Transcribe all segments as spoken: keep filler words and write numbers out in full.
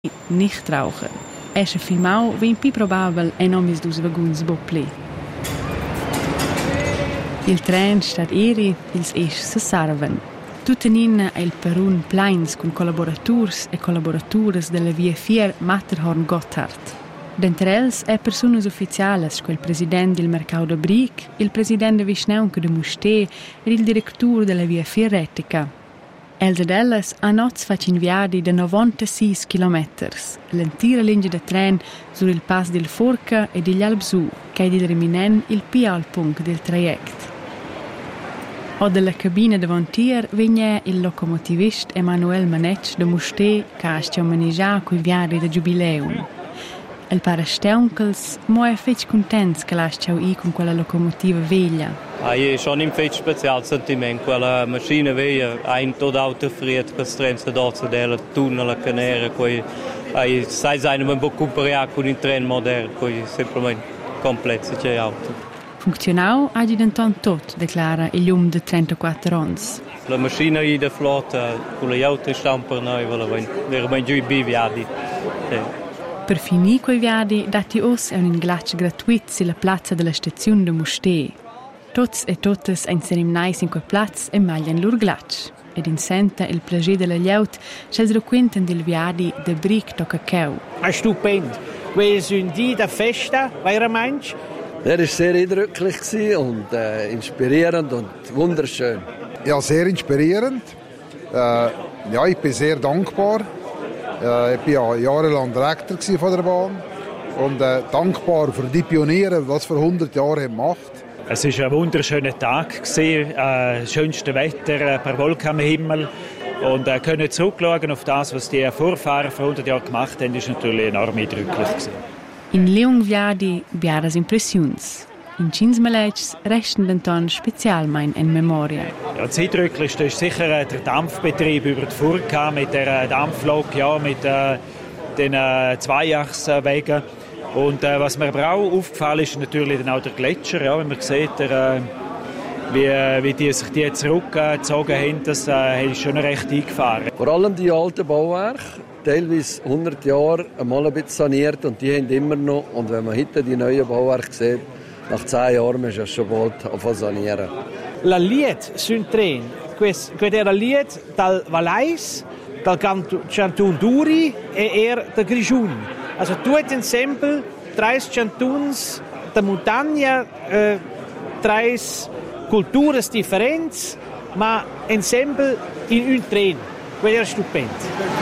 Nichtraucher. Esce filmau vegn pi probabel e nomis dus vaguns bopli. Il tren stat eri, ils esch se sarven. Tuttenina è il perun plains con collaboraturs e collaboraturas della via vier Matterhorn-Gotthard. D'entre els è personas ufficialas, quel president del mercau de Bric, il president de Vischnaunca de Mustér ed il direttur della via Fierretica. Els ed ellas han oz facin viadi de novantasei chilometers, l'entira linea de tren sur il pass del Forca e degli Albsu, che è determinant il pi alt punct del traject. O della cabina davantier vegna il locomotivist Emanuel Manetsch de Mustér che ha stiau manegià coi viadi de Jubileum. El pare steunkels mo è fetg contents che l'ha stiau i con quella locomotiva veglia. Ah, è schon un fetg special sentiment, quella macchina veglia, ein tot auto friet, che strenza d'ozza della tunnel canera, coi ai sai sein un po' comparare con il tren moderno, coi semplicemente complesso c'è auto. Funzionau ha di denton tot, declara il lum de trentaquattro ans. La macchina i de flotta, con le auto stanno per noi, vero ben giù i biviadi. Per finì quei viadi, dati os è un inglatsch gratuit sulla piazza della stazione de Mustér. Tots e totes ein serimnais in quel plaz e maglian lur glatsch. Ed in senta il plager della lieut, schels requenten del viadi de Bric to Cacau. Ein stupend. Quei sind die der Festa, weil manch. Er war sehr eindrücklich und äh, inspirierend und wunderschön. Ja, sehr inspirierend. Äh, ja, ich bin sehr dankbar. Äh, ich war ja jahrelang Direktor von der Bahn und äh, dankbar für die Pioniere, die das vor hundert Jahren gemacht haben. Es war ein wunderschöner Tag, äh, schönste Wetter, ein paar Wolken am Himmel. Und äh, können zurückschauen auf das, was die Vorfahren vor hundert Jahren gemacht haben, ist natürlich enorm eindrücklich gewesen. In Leung viadi biaras impressions. In cins maletgs resten denton spezialmein en memoria. Ja, das eindrücklichste ist sicher äh, der Dampfbetrieb über die Furka mit der äh, Dampflok, ja, mit äh, den äh, Zweiachswegen. Und äh, was mir aber auch aufgefallen ist, natürlich dann auch der Gletscher, ja, wenn man sieht, der, äh, wie, wie die sich die zurückgezogen haben, das äh, ist schon recht eingefahren. Vor allem die alten Bauwerke, teilweise hundert Jahre einmal ein bisschen saniert und die haben immer noch. Und wenn man heute die neuen Bauwerke sieht, nach zehn Jahren ist es schon bald auf sanieren. La Liet sul tren, questo era Liet dal Valais, dal Canton Duri e er da Grigiun. Also tutti insieme, tre cantons da montagna, eh, tre culture differenti, ma insieme in un tren. Quello era stupendo.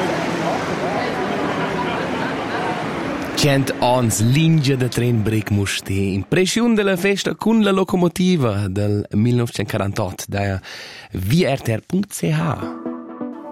Cent ans linea de tren Bric Mustér. Impressione della festa con la locomotiva del millenovecentoquarantotto da v r t r punto c h.